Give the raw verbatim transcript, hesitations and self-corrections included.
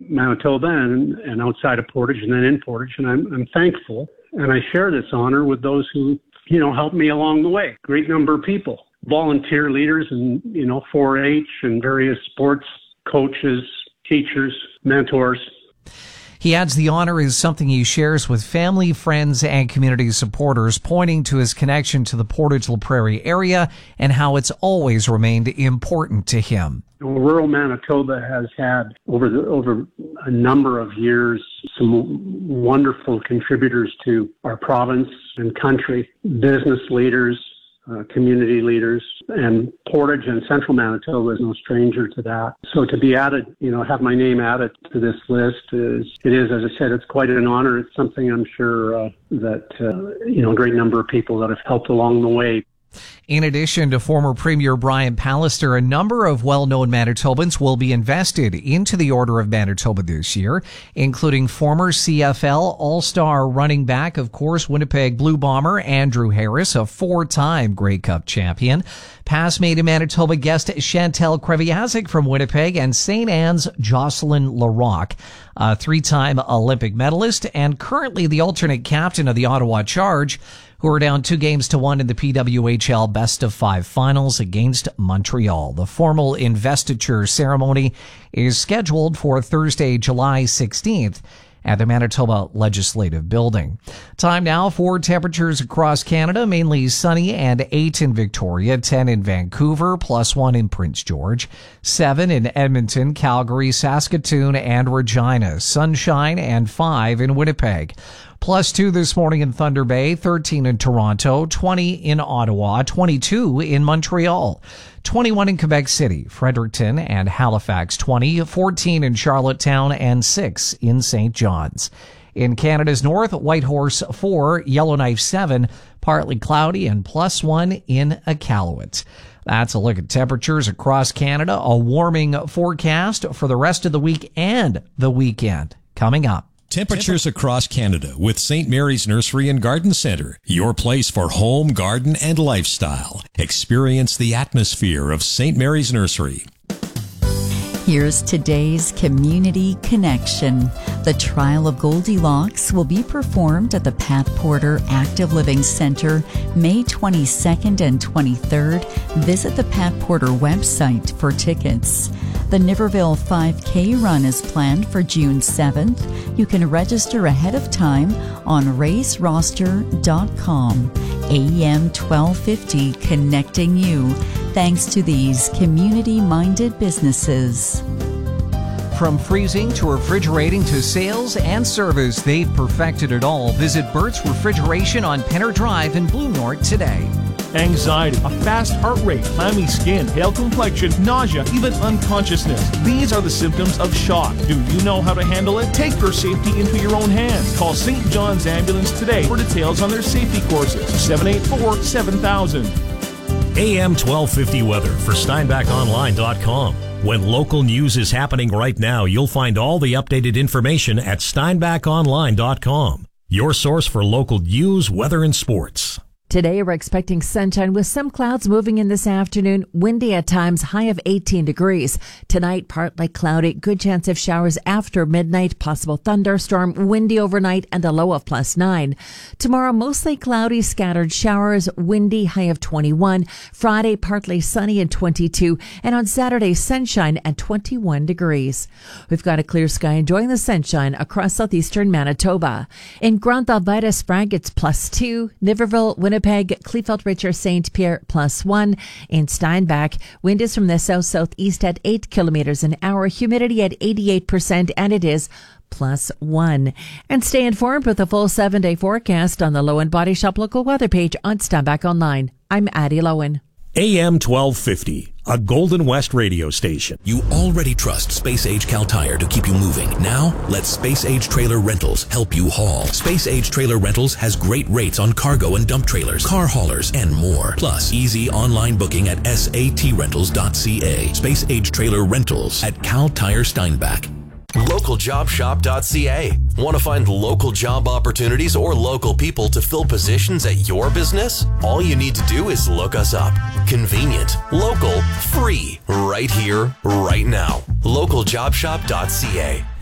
Manitoba and, and outside of Portage and then in Portage. And I'm, I'm thankful. And I share this honor with those who, you know, helped me along the way. Great number of people, volunteer leaders and, you know, four H and various sports coaches, teachers, mentors. He adds the honor is something he shares with family, friends, and community supporters, pointing to his connection to the Portage La Prairie area and how it's always remained important to him. Rural Manitoba has had, over the, over a number of years, some wonderful contributors to our province and country, business leaders, Uh, community leaders, and Portage and Central Manitoba is no stranger to that. So to be added, you know, have my name added to this list is, it is, as I said, it's quite an honor. It's something I'm sure uh, that, uh, you know, a great number of people that have helped along the way. In addition to former Premier Brian Pallister, a number of well-known Manitobans will be invested into the Order of Manitoba this year, including former C F L All-Star running back, of course, Winnipeg Blue Bomber Andrew Harris, a four-time Grey Cup champion, past Made in Manitoba guest Chantel Kreviazek from Winnipeg, and Saint Anne's Jocelyn Larocque, a three-time Olympic medalist and currently the alternate captain of the Ottawa Charge, who are down two games to one in the P W H L Best of Five Finals against Montreal. The formal investiture ceremony is scheduled for Thursday, July sixteenth at the Manitoba Legislative Building. Time now for temperatures across Canada, mainly sunny and eight in Victoria, ten in Vancouver, plus one in Prince George, seven in Edmonton, Calgary, Saskatoon, and Regina, sunshine, and five in Winnipeg. Plus two this morning in Thunder Bay, thirteen in Toronto, twenty in Ottawa, twenty-two in Montreal, twenty-one in Quebec City, Fredericton, and Halifax, twenty, fourteen in Charlottetown, and six in Saint John's. In Canada's north, Whitehorse four, Yellowknife seven, partly cloudy, and plus one in Iqaluit. That's a look at temperatures across Canada, a warming forecast for the rest of the week and the weekend coming up. Temperatures across Canada with Saint Mary's Nursery and Garden Centre, your place for home, garden, and lifestyle. Experience the atmosphere of Saint Mary's Nursery. Here's today's Community Connection. The Trial of Goldilocks will be performed at the Pat Porter Active Living Center May twenty-second and twenty-third. Visit the Pat Porter website for tickets. The Niverville five K run is planned for June seventh. You can register ahead of time on race roster dot com. A M twelve fifty, connecting you. Thanks to these community-minded businesses. From freezing to refrigerating to sales and service, they've perfected it all. Visit Bert's Refrigeration on Penner Drive in Blue North today. Anxiety, a fast heart rate, clammy skin, pale complexion, nausea, even unconsciousness. These are the symptoms of shock. Do you know how to handle it? Take your safety into your own hands. Call Saint John's Ambulance today for details on their safety courses. seven eight four, seven thousand. A M twelve fifty weather for Steinbach Online dot com. When local news is happening right now, you'll find all the updated information at Steinbach Online dot com. Your source for local news, weather, and sports. Today, we're expecting sunshine with some clouds moving in this afternoon. Windy at times, high of eighteen degrees. Tonight, partly cloudy. Good chance of showers after midnight. Possible thunderstorm. Windy overnight and a low of plus nine. Tomorrow, mostly cloudy, scattered showers. Windy, high of twenty-one. Friday, partly sunny and twenty-two. And on Saturday, sunshine at twenty-one degrees. We've got a clear sky enjoying the sunshine across southeastern Manitoba. In Grande Alberta, Sprague, it's plus two. Niverville, Winnipeg, Winnipeg, Kleefeld Richard, Saint Pierre, plus one. In Steinbach, wind is from the south-southeast at eight kilometers an hour, humidity at eighty-eight percent, and it is plus one. And stay informed with a full seven-day forecast on the Lowen Body Shop local weather page on Steinbach Online. I'm Addie Lowen. A M twelve fifty, a Golden West radio station. You already trust Space Age Cal Tire to keep you moving. Now, let Space Age Trailer Rentals help you haul. Space Age Trailer Rentals has great rates on cargo and dump trailers, car haulers, and more. Plus, easy online booking at S A T rentals dot C A. Space Age Trailer Rentals at Cal Tire Steinbach. local job shop dot C A. Want to find local job opportunities or local people to fill positions at your business? All you need to do is look us up. Convenient, local, free, right here, right now. local job shop dot C A.